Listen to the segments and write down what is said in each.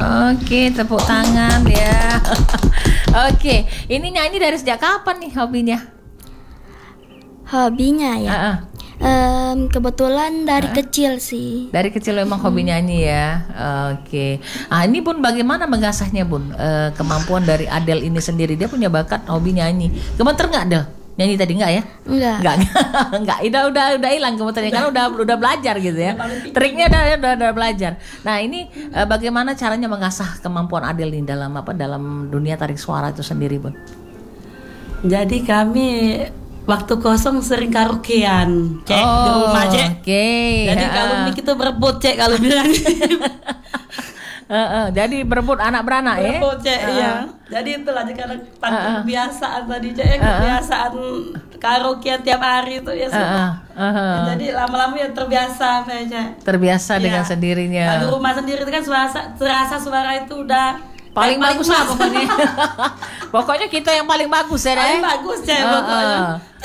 Oke, tepuk tangan ya. Oke, ini nyanyi dari sejak kapan nih hobinya? Hobinya ya. Kebetulan dari kecil sih. Dari kecil memang hobi nyanyi ya. Oke. Ini Bun, bagaimana mengasahnya Bun? Kemampuan dari Adel ini sendiri, dia punya bakat hobi nyanyi. Gemeter nggak Del? Nyanyi tadi nggak ya? Enggak. Enggak. Udah hilang gemeternya karena udah belajar gitu ya. Triknya udah belajar. Nah ini bagaimana caranya mengasah kemampuan Adel ini dalam dunia tarik suara itu sendiri Bun? Jadi kami waktu kosong sering karaokean, Cek, di rumah, Cek. Oke. Jadi kalau kita berebut, Cek, kalau bilang. Jadi berebut anak beranak ya. Berebut, Cek, iya. Jadi itulah karena kebiasaan tadi, Cek, kebiasaan karaokean tiap hari itu ya semua. Jadi lama-lama ya terbiasa, Cek. Terbiasa dengan sendirinya. Di rumah sendiri itu kan terasa suara itu udah paling bagus lah pokoknya. Pokoknya kita yang paling bagus ya. Paling bagus ya pokoknya.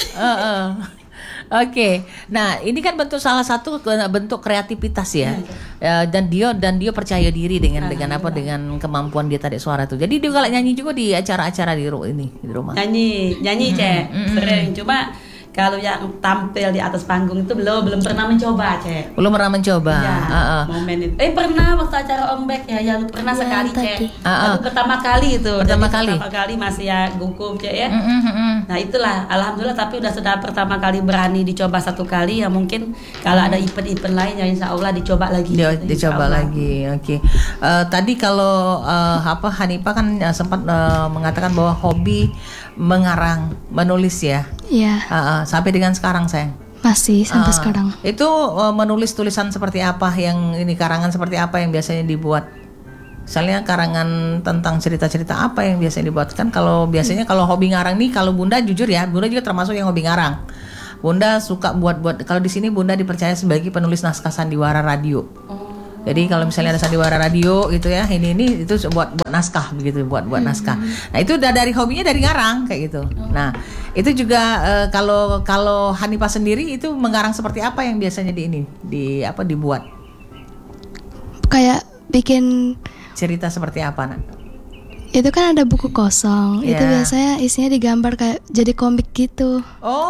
Oke. Nah, ini kan salah satu bentuk kreativitas ya. Dan dia percaya diri dengan kemampuan dia tarik suara itu. Jadi dia kalau nyanyi juga di acara-acara di rumah. Nyanyi Cek. Sering. Cuma kalau yang tampil di atas panggung itu belum pernah mencoba, Cek. Belum pernah mencoba. Ya, momen itu. Pernah waktu acara Ombek ya, yang pernah sekali, Cek. Pertama kali itu. Pertama kali masih ya gugup, Cek ya. Nah, itulah alhamdulillah, tapi sudah pertama kali berani dicoba satu kali ya, mungkin kalau ada event-event lain ya insya Allah dicoba lagi. Dicoba lagi. Oke. Tadi kalau Hanifah kan sempat mengatakan bahwa hobi mengarang, menulis ya. Iya. Sampai dengan sekarang sayang. Masih sampai sekarang. Itu menulis tulisan seperti apa karangan seperti apa yang biasanya dibuat? Misalnya karangan tentang cerita-cerita apa yang biasanya dibuat? Kan kalau biasanya kalau hobi ngarang nih, kalau Bunda jujur ya, Bunda juga termasuk yang hobi ngarang. Bunda suka buat kalau di sini Bunda dipercaya sebagai penulis naskah sandiwara radio. Jadi kalau misalnya ada sandiwara radio gitu ya, ini itu buat naskah begitu, buat naskah. Nah, itu dari hobinya dari ngarang kayak gitu. Nah, itu juga kalau Hanifah sendiri itu mengarang seperti apa yang biasanya dibuat? Kayak bikin cerita seperti apa, Nak? Itu kan ada buku kosong. Itu biasanya isinya digambar kayak jadi komik gitu.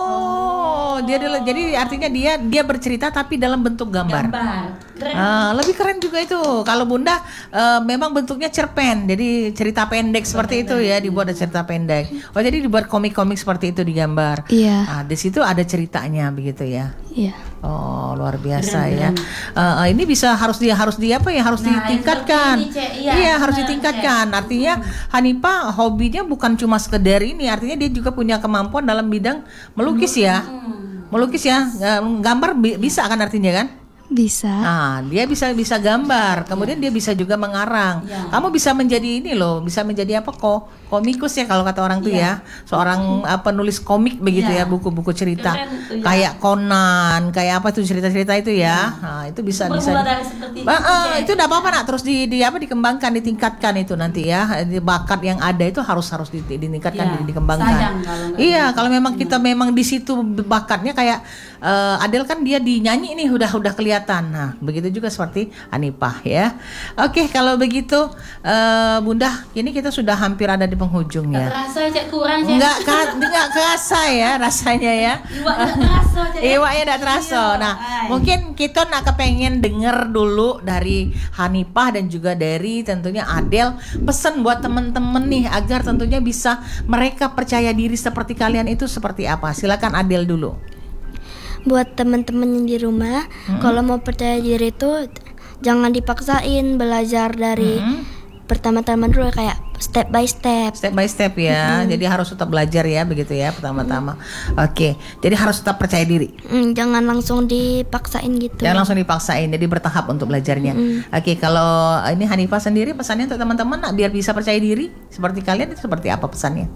Jadi artinya dia bercerita tapi dalam bentuk gambar. Keren. Lebih keren juga itu. Kalau Bunda memang bentuknya cerpen, jadi cerita pendek seperti itu ya, dibuat ada cerita pendek. Jadi dibuat komik-komik seperti itu digambar. Iya. Di situ ada ceritanya begitu ya. Iya. Oh, luar biasa ya. Ini harus ditingkatkan. Harus ditingkatkan. Artinya Hanifah hobinya bukan cuma sekedar ini, artinya dia juga punya kemampuan dalam bidang melukis ya. Melukis ya, gambar bisa kan artinya kan? Bisa. Nah, dia bisa gambar, kemudian dia bisa juga mengarang. Kamu bisa menjadi bisa menjadi apa kok? Komikus ya kalau kata orang tuh ya. Seorang penulis komik begitu ya, buku-buku cerita. Keren, kayak Conan, kayak apa tuh cerita-cerita itu ya. Nah, itu bisa. Itu enggak apa-apa Nak, terus dikembangkan, ditingkatkan itu nanti ya. Bakat yang ada itu harus ditingkatkan, dikembangkan. Iya, kalau memang kita memang di situ bakatnya kayak Adel kan dia dinyanyi ini udah kelihatan. Nah, begitu juga seperti Hanifah ya. Oke, kalau begitu Bunda, ini kita sudah hampir ada di penghujung ya. Terasa Cek kurang Cek. Enggak kerasa ya rasanya ya. Iwaknya enggak terasa. Nah, mungkin kita nak kepengen denger dulu dari Hanifah dan juga dari tentunya Adel pesan buat temen-temen nih agar tentunya bisa mereka percaya diri seperti kalian itu seperti apa. Silakan Adel dulu. Buat teman-teman yang di rumah, kalau mau percaya diri itu jangan dipaksain, belajar dari pertama-tama dulu kayak step by step ya. Jadi harus tetap belajar ya begitu ya pertama-tama. Oke. Jadi harus tetap percaya diri. Jangan langsung dipaksain gitu. Jangan langsung dipaksain. Jadi bertahap untuk belajarnya. Oke, kalau ini Hanifah sendiri pesannya untuk teman-teman biar bisa percaya diri seperti kalian itu seperti apa pesannya?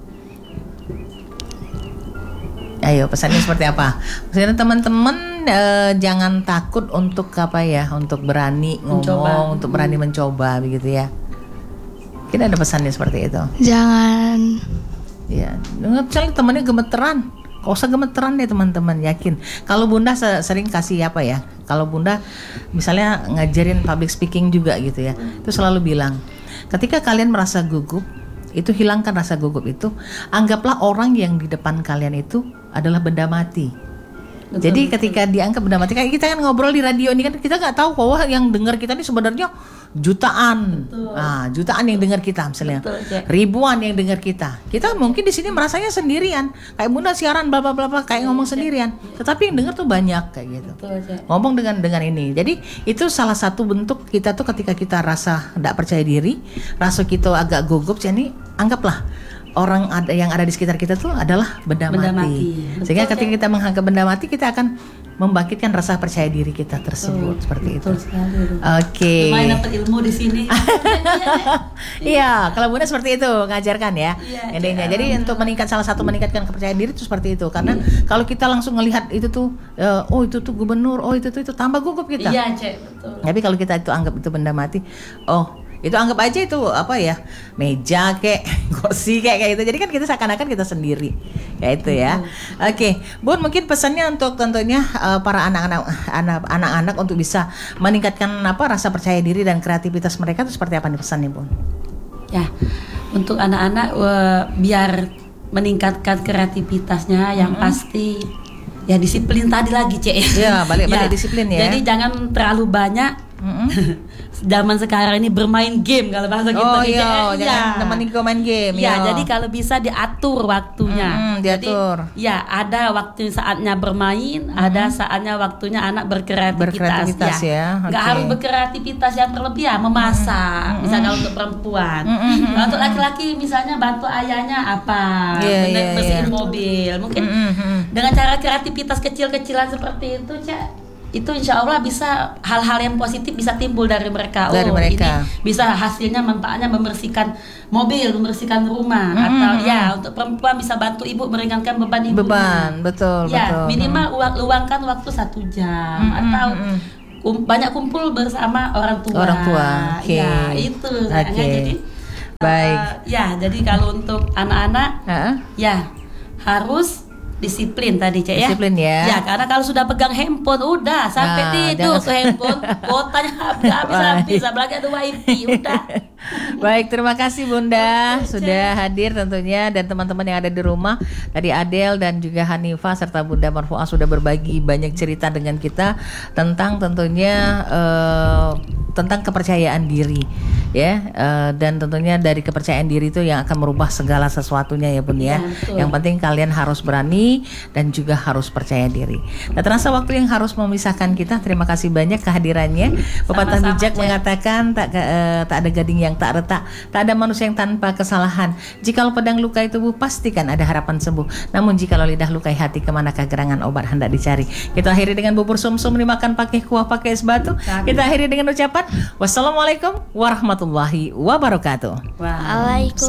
Ayo pesannya seperti apa? Pesannya teman-teman jangan takut untuk untuk berani ngomong, untuk berani mencoba begitu ya. Kita ada pesannya seperti itu. Jangan. Ya, misalnya temannya gemeteran, gak usah gemeteran deh teman-teman, yakin. Kalau Bunda sering kasih kalau Bunda misalnya ngajarin public speaking juga gitu ya, itu selalu bilang Ketika kalian merasa gugup, itu hilangkan rasa gugup itu. Anggaplah orang yang di depan kalian itu adalah benda mati. Betul, jadi ketika dianggap benda mati, kayak kita kan ngobrol di radio ini kan, kita nggak tahu bahwa yang dengar kita ini sebenarnya jutaan. Jutaan yang dengar kita, misalnya ribuan yang dengar kita. Kita mungkin di sini merasanya sendirian, kayak Bunda siaran bla bla bla kayak ngomong sendirian. Tetapi yang dengar tuh banyak kayak gitu. Ngomong dengan ini. Jadi itu salah satu bentuk kita tuh ketika kita rasa tidak percaya diri, rasa kita agak gugup, jadi anggaplah orang yang ada di sekitar kita tuh adalah benda mati. Sehingga ketika kita menganggap benda mati, kita akan membangkitkan rasa percaya diri kita tersebut. Seperti itu. Oke. Lumayan dapat ilmu di sini. Iya, kalau Bunda seperti itu ngajarkan ya. Intinya. Jadi untuk meningkatkan kepercayaan diri itu seperti itu. Karena kalau kita langsung melihat itu tuh, itu tuh gubernur, itu tambah gugup kita. Iya, Cek, betul. Tapi kalau kita itu anggap itu benda mati, itu anggap aja itu apa ya, meja kayak kursi kayak gitu. Jadi kan kita seakan-akan kita sendiri kayak itu ya. Oke, Bun, mungkin pesannya untuk tentunya para anak-anak untuk bisa meningkatkan rasa percaya diri dan kreativitas mereka itu seperti apa nih pesannya, Bun? Ya, untuk anak-anak biar meningkatkan kreativitasnya yang pasti ya disiplin tadi lagi, Cek. Ya, balik disiplin ya. Jadi jangan terlalu banyak. Zaman sekarang ini bermain game kalau bahasa kita jangan temenin main game. Jadi kalau bisa diatur waktunya. Diatur. Jadi ada waktu saatnya bermain, ada saatnya waktunya anak berkreativitas ya. Nggak harus berkreativitas yang berlebihan, memasak. Misalnya untuk perempuan. Kalau untuk laki-laki misalnya bantu ayahnya apa, bersihin mobil. Mungkin dengan cara kreativitas kecil-kecilan seperti itu, Cak, itu insya Allah bisa hal-hal yang positif bisa timbul dari mereka. Ini bisa hasilnya manfaatnya membersihkan mobil, membersihkan rumah, atau untuk perempuan bisa bantu ibu meringankan beban ibu. Betul. Minimal luangkan waktu 1 jam atau banyak kumpul bersama orang tua. Ya itu. Jadi baik. Jadi kalau untuk anak-anak harus disiplin tadi, Cek, ya. Disiplin ya. Karena kalau sudah pegang handphone udah sampai tidur ke handphone, kuotanya habis, apalagi ada wifi, udah. Baik, terima kasih Bunda sudah hadir tentunya, dan teman-teman yang ada di rumah. Tadi Adel dan juga Hanifah serta Bunda Marfuah sudah berbagi banyak cerita dengan kita tentang tentunya tentang kepercayaan diri ya, dan tentunya dari kepercayaan diri itu yang akan merubah segala sesuatunya ya Bun ya. Yang penting kalian harus berani dan juga harus percaya diri. Nah, terasa waktu yang harus memisahkan kita. Terima kasih banyak kehadirannya. Pepatah bijak mengatakan tak ada gading yang tak retak, tak ada manusia yang tanpa kesalahan. Jikalau pedang lukai tubuh, pastikan ada harapan sembuh. Namun jikalau lidah lukai hati, kemanakah gerangan obat hendak dicari. Kita akhiri dengan bubur sumsum dimakan pakai kuah pakai es batu. Kita akhiri dengan ucapan wassalamualaikum warahmatullahi wabarakatuh. Waalaikumsalam.